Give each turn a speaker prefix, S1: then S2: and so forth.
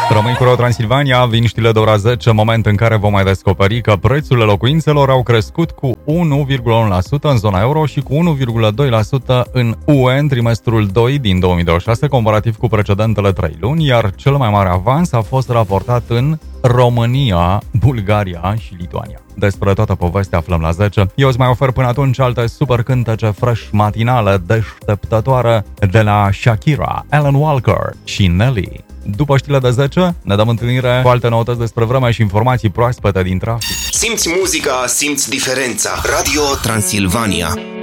S1: Rămâi cu Transilvania, vin știrile de ora 10, moment în care vom mai descoperi că prețurile locuințelor au crescut cu 1,1% în zona euro și cu 1,2% în UE în trimestrul 2 din 2026, comparativ cu precedentele 3 luni, iar cel mai mare avans a fost raportat în România, Bulgaria și Lituania. Despre toată povestea aflăm la 10. Eu îți mai ofer până atunci alte super cântece fresh matinale deșteptătoare de la Shakira, Alan Walker și Nelly. După știrile de 10, ne dăm întâlnire cu alte noutăți despre vreme și informații proaspete din trafic.
S2: Simți muzica, simți diferența. Radio Transilvania.